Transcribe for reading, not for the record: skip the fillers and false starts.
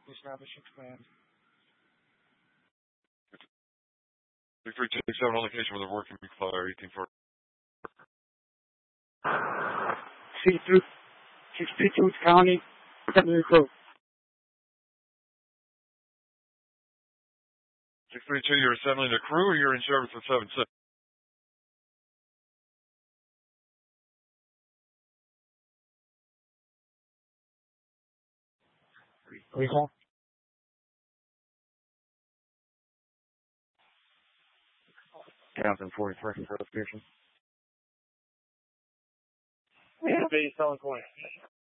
Establish expand. 6327 on location with a working fire 1840. C2, 62 County, Seminary Crew. 632, you're assembling the crew or you're in service with 76? Recall. Townsend 43 for location. Base, Selling Point.